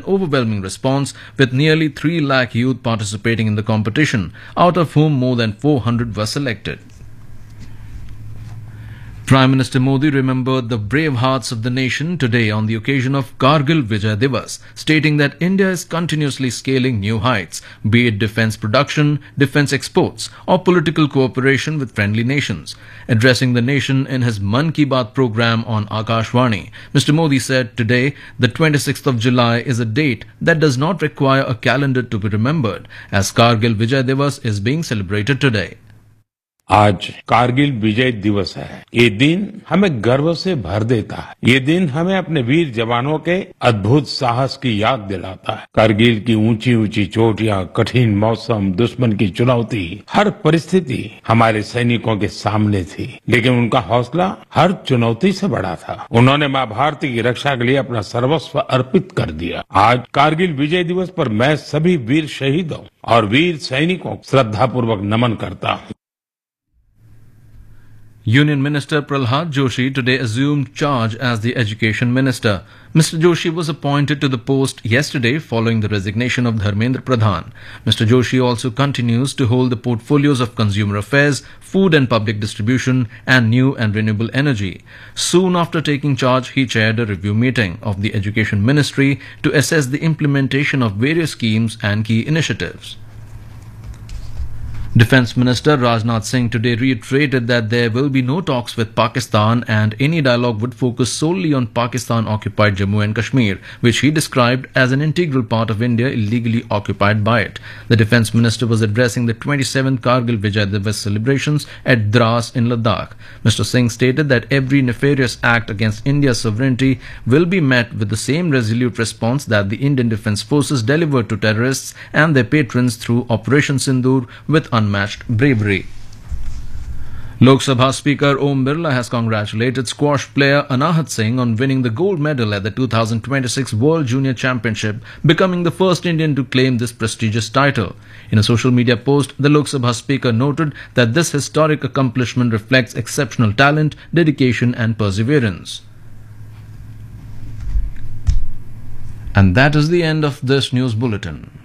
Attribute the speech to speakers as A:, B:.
A: an overwhelming response, with nearly 3 lakh youth participating in the competition, out of whom more than 400 were selected. Prime Minister Modi remembered the brave hearts of the nation today on the occasion of Kargil Vijay Divas, stating that India is continuously scaling new heights, be it defence production, defence exports, or political cooperation with friendly nations. Addressing the nation in his Mann Ki Baat program on Akashvani, Mr. Modi said today, the 26th of July, is a date that does not require a calendar to be remembered, as Kargil Vijay Divas is being celebrated today.
B: आज कारगिल विजय दिवस है। ये दिन हमें गर्व से भर देता है। ये दिन हमें अपने वीर जवानों के अद्भुत साहस की याद दिलाता है। कारगिल की ऊंची ऊंची चोटियां, कठिन मौसम, दुश्मन की चुनौती, हर परिस्थिति हमारे सैनिकों के सामने थी, लेकिन उनका हौसला हर चुनौती से बड़ा था। उन्होंने मां भारती की रक्षा के लिए अपना सर्वस्व अर्पित कर दिया। आज कारगिल विजय दिवस पर मैं सभी वीर शहीदों और वीर सैनिकों को श्रद्धापूर्वक नमन करता हूँ।
A: Union Minister Pralhad Joshi today assumed charge as the Education Minister. Mr. Joshi was appointed to the post yesterday following the resignation of Dharmendra Pradhan. Mr. Joshi also continues to hold the portfolios of Consumer Affairs, Food and Public Distribution, and New and Renewable Energy. Soon after taking charge, he chaired a review meeting of the Education Ministry to assess the implementation of various schemes and key initiatives. Defence Minister Rajnath Singh today reiterated that there will be no talks with Pakistan and any dialogue would focus solely on Pakistan-occupied Jammu and Kashmir, which he described as an integral part of India illegally occupied by it. The Defence Minister was addressing the 27th Kargil Vijay Divas celebrations at Dras in Ladakh. Mr. Singh stated that every nefarious act against India's sovereignty will be met with the same resolute response that the Indian Defence Forces delivered to terrorists and their patrons through Operation Sindoor with unmatched bravery. Lok Sabha Speaker Om Birla has congratulated squash player Anahat Singh on winning the gold medal at the 2026 World Junior Championship, becoming the first Indian to claim this prestigious title. In a social media post, the Lok Sabha Speaker noted that this historic accomplishment reflects exceptional talent, dedication and perseverance. And that is the end of this news bulletin.